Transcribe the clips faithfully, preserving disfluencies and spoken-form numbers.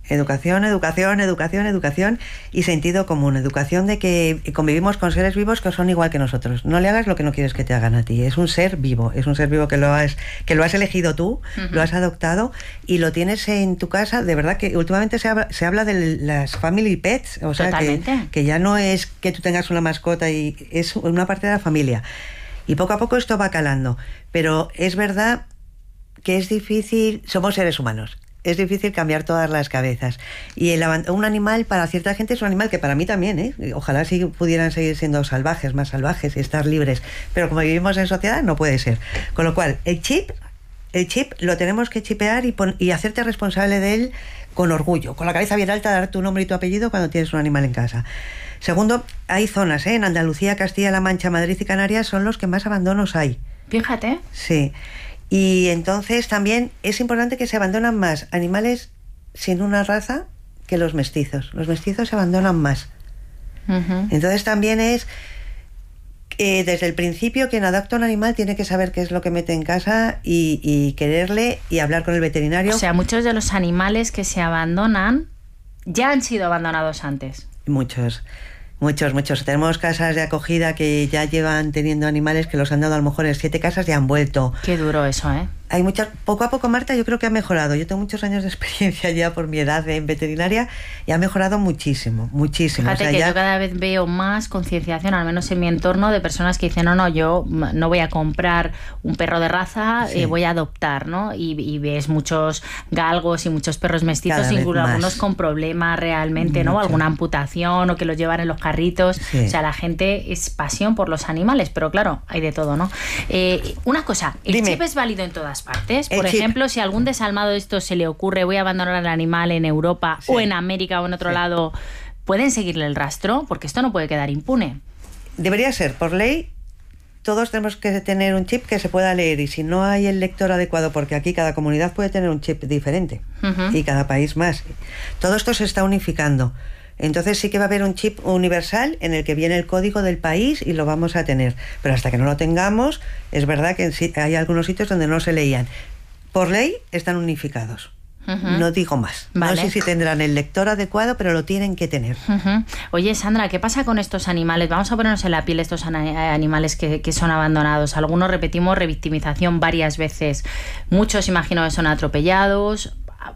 Educación, educación, educación, educación y sentido común. Educación de que convivimos con seres vivos que son igual que nosotros. No le hagas lo que no quieres que te hagan a ti. Es un ser vivo, es un ser vivo que lo has, que lo has elegido tú, uh-huh. lo has adoptado y lo tienes en tu casa. De verdad que últimamente se habla, se habla de las family pets, o sea, que, que ya no es que tú tengas una mascota y es una parte de la familia. Y poco a poco esto va calando. Pero es verdad que es difícil, somos seres humanos. Es difícil cambiar todas las cabezas. Y el, un animal para cierta gente es un animal que para mí también, ¿eh? Ojalá sí pudieran seguir siendo salvajes, más salvajes y estar libres. Pero como vivimos en sociedad, no puede ser. Con lo cual, el chip, el chip lo tenemos que chipear y, pon, y hacerte responsable de él con orgullo, con la cabeza bien alta, dar tu nombre y tu apellido cuando tienes un animal en casa. Segundo, hay zonas, ¿eh? En Andalucía, Castilla-La Mancha, Madrid y Canarias son los que más abandonos hay. Fíjate. Sí. Y entonces también es importante que se abandonan más animales sin una raza que los mestizos. Los mestizos se abandonan más. Uh-huh. Entonces también es que desde el principio quien adopta un animal tiene que saber qué es lo que mete en casa y, y quererle y hablar con el veterinario. O sea, muchos de los animales que se abandonan ya han sido abandonados antes. Muchos. Muchos, muchos. Tenemos casas de acogida que ya llevan teniendo animales que los han dado a lo mejor en siete casas y han vuelto. Qué duro eso, ¿eh? Hay muchas, poco a poco, Marta, yo creo que ha mejorado. Yo tengo muchos años de experiencia ya por mi edad en veterinaria y ha mejorado muchísimo, muchísimo. Fíjate, o sea, que ya... yo cada vez veo más concienciación, al menos en mi entorno, de personas que dicen, no, no, yo no voy a comprar un perro de raza, sí. eh, voy a adoptar, ¿no? Y, y ves muchos galgos y muchos perros mestizos, incluso algunos con problemas realmente, Mucho. ¿no? Alguna amputación o que los llevan en los carritos. Sí. O sea, la gente es pasión por los animales, pero claro, hay de todo, ¿no? Eh, una cosa, ¿el Dime. chip es válido en todas partes? Por el ejemplo, chip. si a algún desalmado de esto se le ocurre, voy a abandonar al animal en Europa sí. o en América o en otro sí. lado, ¿pueden seguirle el rastro? Porque esto no puede quedar impune. Debería ser, por ley, todos tenemos que tener un chip que se pueda leer y si no hay el lector adecuado, porque aquí cada comunidad puede tener un chip diferente uh-huh. y cada país más. Todo esto se está unificando. Entonces sí que va a haber un chip universal en el que viene el código del país y lo vamos a tener. Pero hasta que no lo tengamos, es verdad que hay algunos sitios donde no se leían. Por ley están unificados. Uh-huh. No digo más. Vale. No sé si tendrán el lector adecuado, pero lo tienen que tener. Uh-huh. Oye, Sandra, ¿qué pasa con estos animales? Vamos a ponernos en la piel estos animales que, que son abandonados. Algunos repetimos revictimización varias veces. Muchos imagino que son atropellados.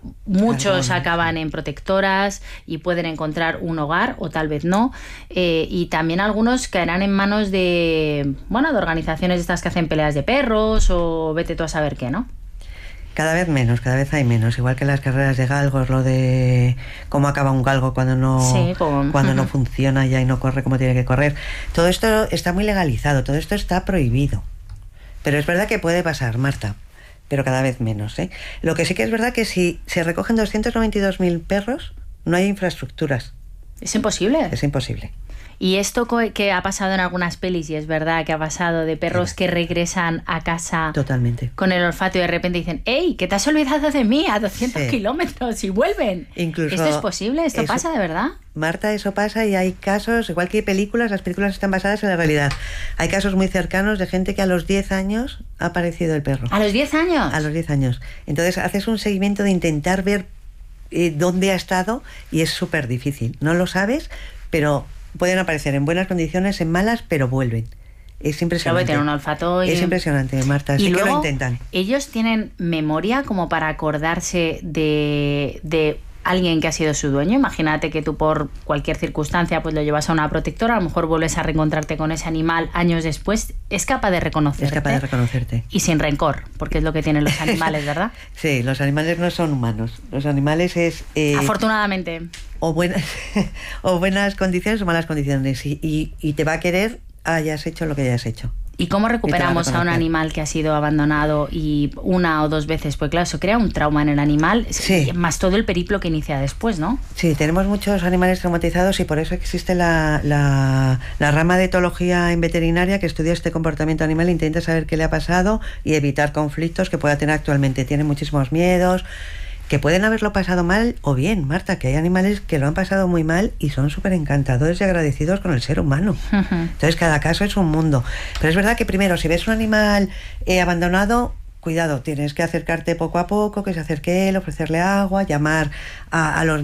Muchos Algunos, acaban en protectoras y pueden encontrar un hogar o tal vez no, eh, y también algunos caerán en manos de bueno de organizaciones estas que hacen peleas de perros o vete tú a saber qué, ¿no? Cada vez menos, cada vez hay menos, igual que las carreras de galgos, lo de cómo acaba un galgo cuando no sí, como... cuando uh-huh. no funciona ya y no corre como tiene que correr. Todo esto está muy legalizado, todo esto está prohibido, pero es verdad que puede pasar, Marta, pero cada vez menos, ¿eh? Lo que sí que es verdad que si se recogen doscientos noventa y dos mil perros, no hay infraestructuras. ¿Es imposible? Es imposible. Y esto que ha pasado en algunas pelis, y es verdad que ha pasado de perros sí. que regresan a casa totalmente con el olfato y de repente dicen, ¡ey, que te has olvidado de mí a doscientos sí. kilómetros y vuelven! Incluso ¿esto es posible? ¿Esto eso, pasa de verdad? Marta, eso pasa y hay casos, igual que hay películas, las películas están basadas en la realidad. Hay casos muy cercanos de gente que a los diez años ha aparecido el perro. ¿A los diez años? A los diez años. Entonces haces un seguimiento de intentar ver eh, dónde ha estado y es súper difícil. No lo sabes, pero pueden aparecer en buenas condiciones, en malas, pero vuelven. Es impresionante. Claro, tienen un olfato y... Es impresionante, Marta. Sí que lo intentan. ¿Ellos tienen memoria como para acordarse de, de alguien que ha sido su dueño? Imagínate que tú por cualquier circunstancia pues lo llevas a una protectora, a lo mejor vuelves a reencontrarte con ese animal años después. Es capaz de reconocerte. Es capaz de reconocerte. Y sin rencor, porque es lo que tienen los animales, ¿verdad? Sí, los animales no son humanos. Los animales es... Eh, Afortunadamente... O buenas, o buenas condiciones o malas condiciones y, y, y te va a querer hayas hecho lo que hayas hecho. ¿Y cómo recuperamos a, a un animal que ha sido abandonado y una o dos veces? Pues claro, eso crea un trauma en el animal, sí. más todo el periplo que inicia después, ¿no? Sí, tenemos muchos animales traumatizados y por eso existe la, la, la rama de etología en veterinaria que estudia este comportamiento animal, intenta saber qué le ha pasado y evitar conflictos que pueda tener actualmente. Tiene muchísimos miedos, que pueden haberlo pasado mal o bien, Marta, que hay animales que lo han pasado muy mal y son súper encantadores y agradecidos con el ser humano. Uh-huh. Entonces cada caso es un mundo. Pero es verdad que primero, si ves un animal eh, abandonado, cuidado, tienes que acercarte poco a poco, que se acerque él, ofrecerle agua, llamar a, a los